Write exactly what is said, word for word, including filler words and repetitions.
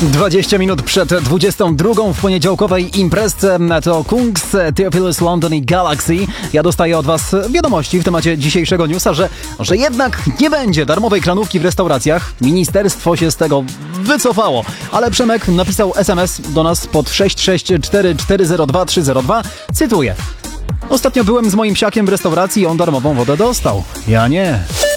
dwadzieścia minut przed dwudziestą drugą w poniedziałkowej imprezce to Kungs, Theophilus London i Galaxy. Ja dostaję od was wiadomości w temacie dzisiejszego newsa, że, że jednak nie będzie darmowej kranówki w restauracjach. Ministerstwo się z tego wycofało. Ale Przemek napisał es em es do nas pod sześć sześć cztery cztery zero dwa trzy zero dwa. Cytuję. Ostatnio byłem z moim psiakiem w restauracji i on darmową wodę dostał. Ja nie.